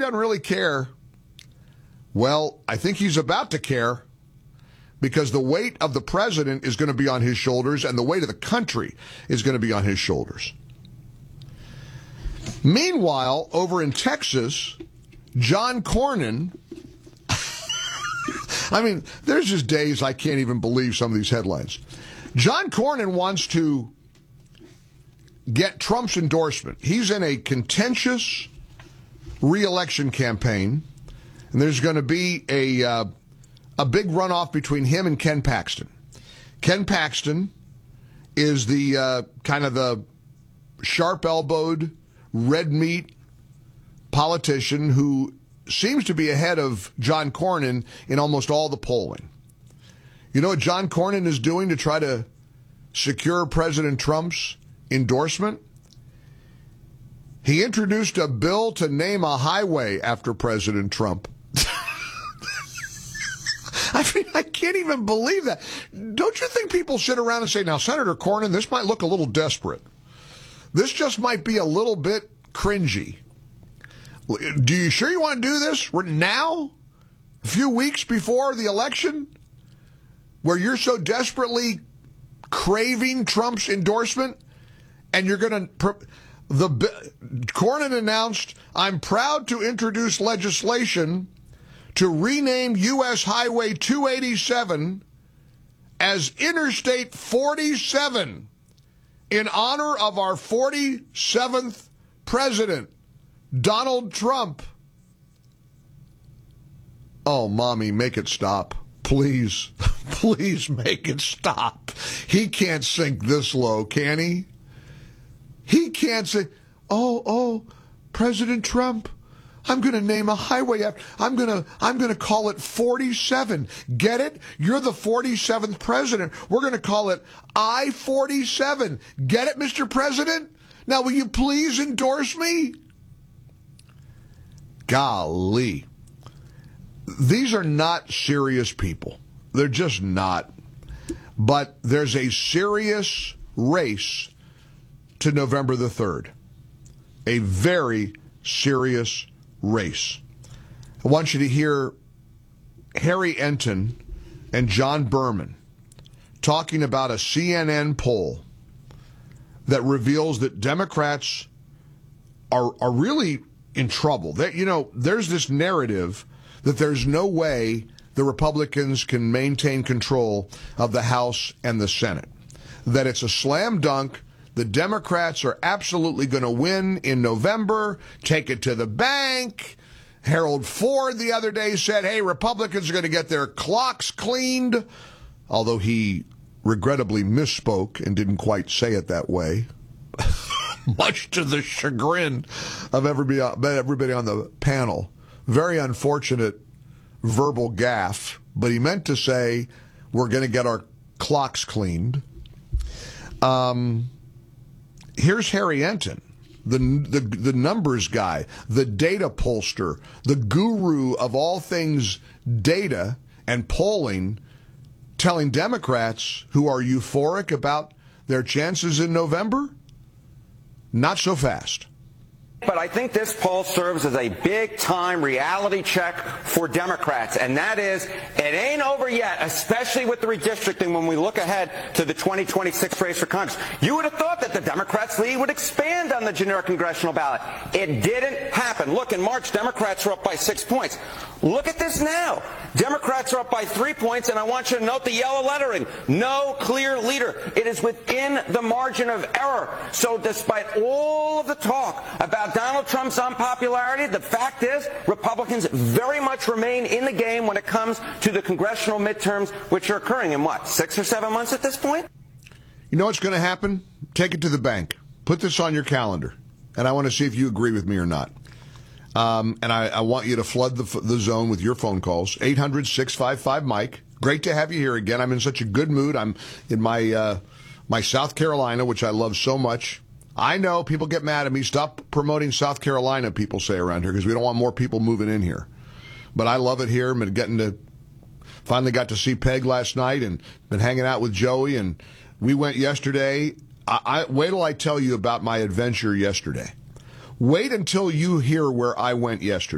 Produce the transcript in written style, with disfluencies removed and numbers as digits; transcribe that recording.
doesn't really care. Well, I think he's about to care, because the weight of the president is going to be on his shoulders, and the weight of the country is going to be on his shoulders. Meanwhile, over in Texas, John Cornyn, I mean, there's just days I can't even believe some of these headlines. John Cornyn wants to get Trump's endorsement. He's in a contentious re-election campaign, and there's going to be a big runoff between him and Ken Paxton. Ken Paxton is the kind of the sharp-elbowed, red meat politician who seems to be ahead of John Cornyn in almost all the polling. You know what John Cornyn is doing to try to secure President Trump's endorsement? He introduced a bill to name a highway after President Trump. I mean, I can't even believe that. Don't you think people sit around and say, now, Senator Cornyn, this might look a little desperate. This just might be a little bit cringy. Do you sure you want to do this now? A few weeks before the election? Where you're so desperately craving Trump's endorsement? And you're going to... Cornyn announced, I'm proud to introduce legislation to rename U.S. Highway 287 as Interstate 47 in honor of our 47th president, Donald Trump. Oh, Mommy, make it stop. Please, please make it stop. He can't sink this low, can he? He can't say, oh, President Trump, I'm going to name a highway after, I'm going to call it 47. Get it? You're the 47th president. We're going to call it I-47. Get it, Mr. President? Now, will you please endorse me? Golly. These are not serious people. They're just not. But there's a serious race to November the 3rd. A very serious race. I want you to hear Harry Enton and John Berman talking about a CNN poll that reveals that Democrats are really in trouble. There's this narrative that there's no way the Republicans can maintain control of the House and the Senate. That it's a slam dunk. The Democrats are absolutely going to win in November, take it to the bank. Harold Ford the other day said, hey, Republicans are going to get their clocks cleaned, although he regrettably misspoke and didn't quite say it that way, much to the chagrin of everybody on the panel. Very unfortunate verbal gaffe, but he meant to say we're going to get our clocks cleaned. Here's Harry Enton, the numbers guy, the data pollster, the guru of all things data and polling, telling Democrats who are euphoric about their chances in November, not so fast. But I think this poll serves as a big-time reality check for Democrats, and that is, it ain't over yet, especially with the redistricting when we look ahead to the 2026 race for Congress. You would have thought that the Democrats' lead would expand on the generic congressional ballot. It didn't happen. Look, in March, Democrats were up by 6 points. Look at this now. Democrats are up by 3 points, and I want you to note the yellow lettering. No clear leader. It is within the margin of error. So despite all of the talk about Donald Trump's unpopularity, the fact is Republicans very much remain in the game when it comes to the congressional midterms, which are occurring in, 6 or 7 months at this point? You know what's going to happen? Take it to the bank. Put this on your calendar, and I want to see if you agree with me or not. And I want you to flood the zone with your phone calls. 800-655-MIKE. Great to have you here again. I'm in such a good mood. I'm in my South Carolina, which I love so much. I know people get mad at me. Stop promoting South Carolina, people say around here, because we don't want more people moving in here. But I love it here. Finally got to see Peg last night and been hanging out with Joey. And we went yesterday. Wait till I tell you about my adventure yesterday. Wait until you hear where I went yesterday.